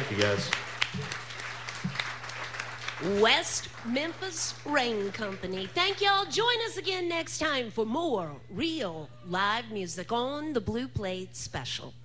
Thank you, guys. West Memphis Rain Company. Thank y'all. Join us again next time for more real live music on the Blue Plate Special.